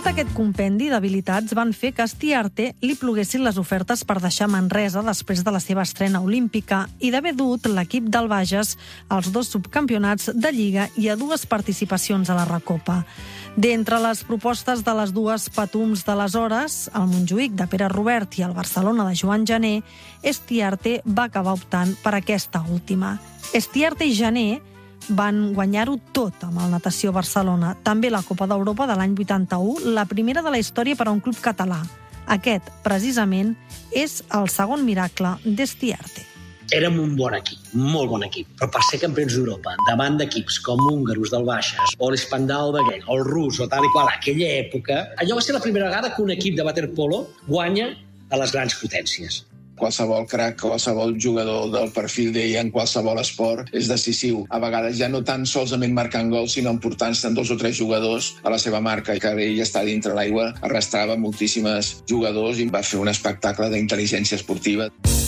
Tot aquest compendi d'habilitats van fer que a Stiarte li ploguessin les ofertes per deixar Manresa després de la seva estrena olímpica i d'haver dut l'equip del Bages als 2 subcampionats de Lliga i a 2 participacions a la Recopa. D'entre les propostes de les 2 patums d'aleshores, el Montjuïc de Pere Robert i el Barcelona de Joan Gené, Stiarte va acabar optant per aquesta última. Stiarte i Gené van guanyar-ho tot amb el Natació Barcelona, també la Copa d'Europa de l'any 81, la primera de la història per a un club català. Aquest, precisament, és el segon miracle d'Stiarte. Érem un bon equip, molt bon equip, però per ser campions d'Europa, davant d'equips com húngaros del Baixes, o l'Espandau de Gent, o el rus, o tal i qual, aquella època, allò va ser la primera vegada que un equip de waterpolo guanya a les grans potències. Qualsevol crac, qualsevol jugador del perfil d'ell en qualsevol esport és decisiu. A vegades ja no tan solament marcant gols, sinó emportant-se 2 o 3 jugadors a la seva marca. Que ell està dintre l'aigua, arrastrava moltíssimes jugadors i va fer un espectacle d'intel·ligència esportiva.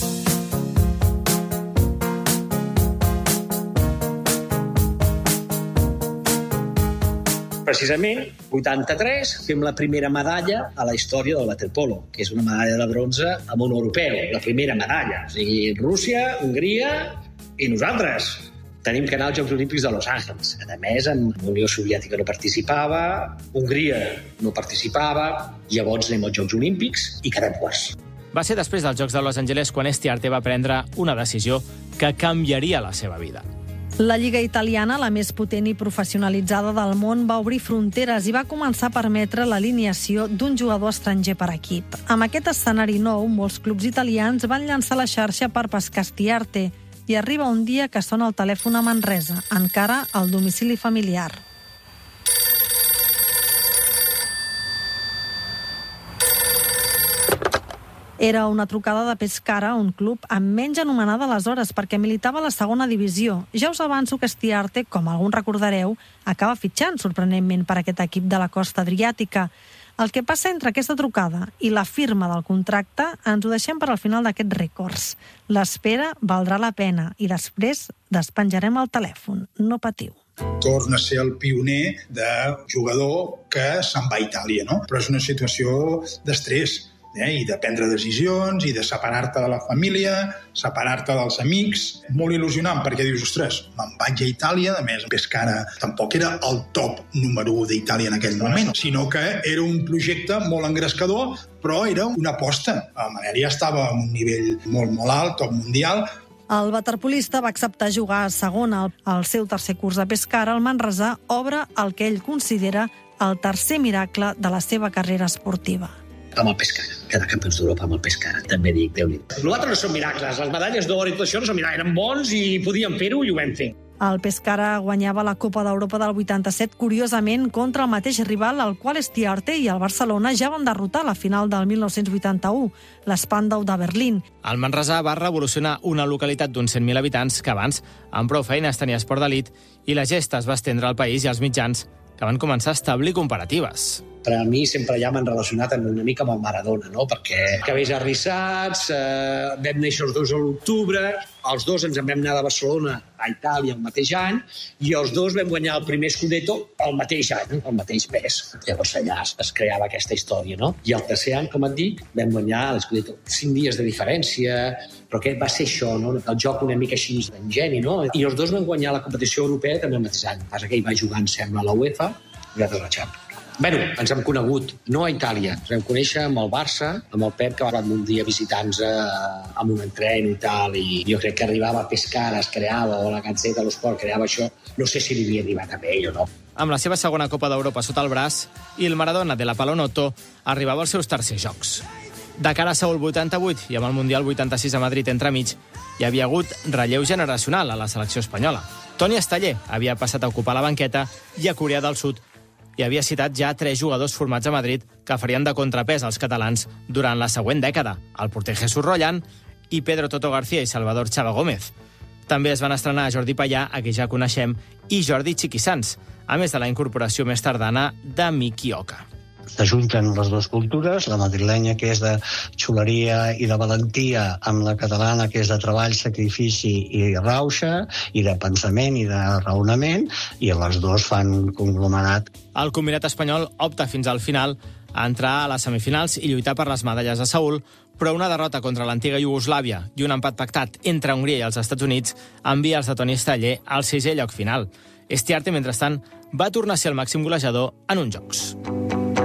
Precisament, 83, fem la primera medalla a la història del waterpolo, que és una medalla de bronze a món europeu, la primera medalla. O sigui, Rússia, Hongria i nosaltres. Tenim que anar als Jocs Olímpics de Los Angeles. A més, la Unió Soviètica no participava, Hongria no participava, llavors anem als Jocs Olímpics i quedem quarts. Va ser després dels Jocs de Los Angeles quan Stiarte va prendre una decisió que canviaria la seva vida. La Lliga italiana, la més potent i professionalitzada del món, va obrir fronteres i va començar a permetre l'alineació d'un jugador estranger per equip. Amb aquest escenari nou, molts clubs italians van llançar la xarxa per pescar Stiarte i arriba un dia que sona el telèfon a Manresa, encara al domicili familiar. Era una trucada de Pescara, un club amb menys anomenada aleshores perquè militava a la segona divisió. Ja us avanço que Stiarte, com alguns recordareu, acaba fitxant sorprenentment per aquest equip de la costa adriàtica. El que passa entre aquesta trucada i la firma del contracte ens ho deixem per al final d'aquests rècords. L'espera valdrà la pena i després despenjarem el telèfon. No patiu. Torna a ser el pioner de jugador que se'n va a Itàlia, no? Però és una situació d'estrès. I de prendre decisions, i de separar-te de la família, separar-te dels amics. Molt il·lusionant, perquè dius, ostres, me'n vaig a Itàlia, a més, Pescara tampoc era el top número 1 d'Itàlia en aquell moment, sinó que era un projecte molt engrescador, però era una aposta. El Manel ja estava a un nivell molt alt, top mundial. El waterpolista va acceptar jugar a segona. Al seu tercer curs de Pescara, el Manresà obre el que ell considera el tercer miracle de la seva carrera esportiva. Amb el Pescara, quedar campions d'Europa amb el Pescara, també dic, Déu-n'hi. Nosaltres no som miracles, les medalles d'or i tot això no som miracles, eren bons i podíem fer-ho i ho vam fer. El Pescara guanyava la Copa d'Europa del 87, curiosament, contra el mateix rival al qual Stiarte i el Barcelona ja van derrotar a la final del 1981, l'Spandau de Berlín. El Manresà va revolucionar una localitat d'uns 100.000 habitants que abans, amb prou feines, tenia esport d'elit, i la gesta es va estendre al país i als mitjans, que van començar a establir comparatives. Per a mi sempre ja m'han relacionat una mica amb el Maradona, no? Perquè cabells arrissats, vam néixer els 2 a l'octubre, els 2 ens en vam anar de Barcelona a Itàlia el mateix any, i els 2 vam guanyar el primer Scudetto el mateix any, el mateix mes. Llavors allà es creava aquesta història, no? I el tercer any, com et dic, vam guanyar l'Scudetto. 5 dies de diferència, però aquest va ser això, no? El joc una mica així d'ingeni, no? I els 2 van guanyar la competició europea també el mateix any. Passa que ell va jugar, em sembla, a la UEFA i l'altre a la Champions. Bueno, ens hem conegut, no a Itàlia. Ens vam conèixer amb el Barça, amb el Pep, que va un dia visitar-nos amb un entreno i tal, i jo crec que arribava a Pescara, es creava, o la Gazzetta dello Sport creava això. No sé si li havia arribat a ell o no. Amb la seva segona Copa d'Europa sota el braç, i el Maradona de la Palonotto arribava als seus tercers jocs. De cara a Seül 88 i amb el Mundial 86 a Madrid entremig, hi havia hagut relleu generacional a la selecció espanyola. Toni Esteller havia passat a ocupar la banqueta i a Corea del Sud i havia citat ja 3 jugadors formats a Madrid que farien de contrapès als catalans durant la següent dècada, el porter Jesús Rollán i Pedro Toto García i Salvador Chava Gómez. També es van estrenar Jordi Payà, a qui ja coneixem, i Jordi Chiqui Sanz, a més de la incorporació més tardana de Miki Oka. s'ajunten les dues cultures, la madrilenya, que és de xuleria i de valentia, amb la catalana, que és de treball, sacrifici i rauxa, i de pensament i de raonament, i les dues fan conglomerat. El combinat espanyol opta fins al final a entrar a les semifinals i lluitar per les medalles a Seül, però una derrota contra l'antiga Iugoslàvia i un empat pactat entre Hongria i els Estats Units envia els de Toni Steller al 6è lloc final. Estiarte, mentrestant, va tornar a ser el màxim golejador en uns Jocs.